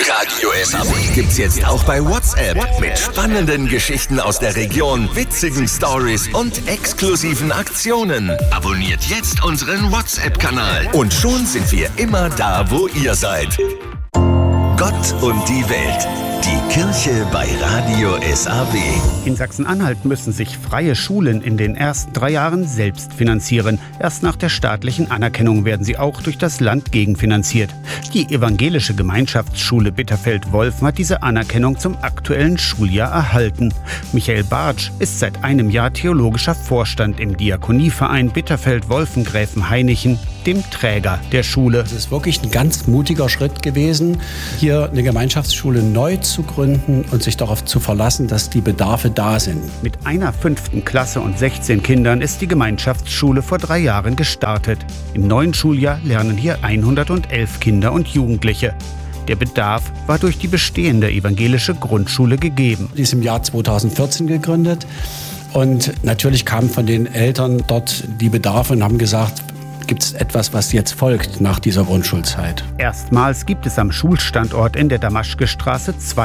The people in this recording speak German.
Radio SAW gibt's jetzt auch bei WhatsApp. Mit spannenden Geschichten aus der Region, witzigen Stories und exklusiven Aktionen. Abonniert jetzt unseren WhatsApp-Kanal. Und schon sind wir immer da, wo ihr seid. Gott und die Welt. Die Kirche bei Radio SAW. In Sachsen-Anhalt müssen sich freie Schulen in den ersten 3 Jahren selbst finanzieren. Erst nach der staatlichen Anerkennung werden sie auch durch das Land gegenfinanziert. Die evangelische Gemeinschaftsschule Bitterfeld-Wolfen hat diese Anerkennung zum aktuellen Schuljahr erhalten. Michael Bartsch ist seit einem Jahr theologischer Vorstand im Diakonieverein Bitterfeld-Wolfen-Gräfenhainichen, dem Träger der Schule. Es ist wirklich ein ganz mutiger Schritt gewesen, hier eine Gemeinschaftsschule neu zu gründen und sich darauf zu verlassen, dass die Bedarfe da sind. Mit einer 5. Klasse und 16 Kindern ist die Gemeinschaftsschule vor 3 Jahren gestartet. Im neuen Schuljahr lernen hier 111 Kinder und Jugendliche. Der Bedarf war durch die bestehende evangelische Grundschule gegeben. Die ist im Jahr 2014 gegründet und natürlich kamen von den Eltern dort die Bedarfe und haben gesagt, gibt es etwas, was jetzt folgt nach dieser Grundschulzeit? Erstmals gibt es am Schulstandort in der Damaschkestraße 2